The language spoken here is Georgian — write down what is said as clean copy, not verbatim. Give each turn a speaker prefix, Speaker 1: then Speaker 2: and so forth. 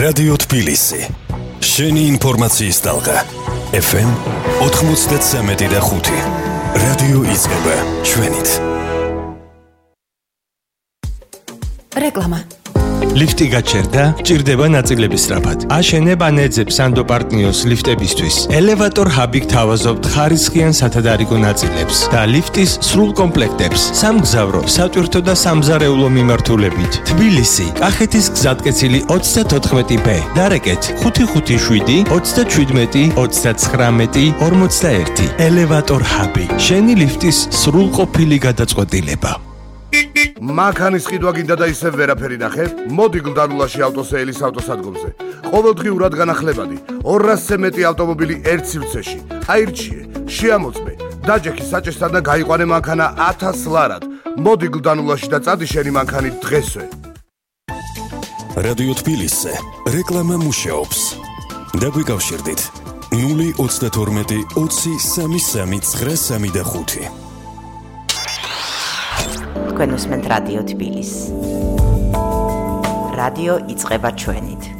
Speaker 1: რადიო თბილისი. შენი ინფორმაციის ტალღა. FM 93.5. რადიო იწყება ჩვენით.
Speaker 2: რეკლამა.
Speaker 3: ლიფტი გაჩერდა, ჭირდება ნაწილების სწრაფად. აშენებ ან ეძებ სანდო პარტნიოს ლიფტებისთვის. ელევატორ ჰაბი გთავაზობთ ხარისხიან სათადარიგო ნაწილებს და ლიფტის სრულ კომპლექტებს. სამგზავრო, სატვირთო და სამზარეულო მიმართულებით. თბილისი, კახეთის გზატკეცილი 34B. დარეკეთ 557 37 39 41. ელევატორ ჰაბი. შენი ლიფტის სრულყოფილი გადაწყვეტილება.
Speaker 4: მანქანის ყიდვა გინდა და ისევ ვერაფერი ნახე? მოდი გლდანულაში ავტოსეილის ავტოსადგომზე. ყოველდღიურად განახლებადი 200-ზე მეტი ავტომობილი ერთ სივრცეში. აირჩიე, შეამოწმე, დაჯექი საჭესთან და გაიყვანე მანქანა 1000 ლარად. მოდი გლდანულაში და წადი შენი მანქანით დღესვე.
Speaker 1: რადიო თბილისზე რეკლამა მუშაობს. დაგვიკავშირდით 032 20 33 935.
Speaker 2: თქვენ უსმენთ რადიო თბილისს. რადიო იწყება ჩვენით.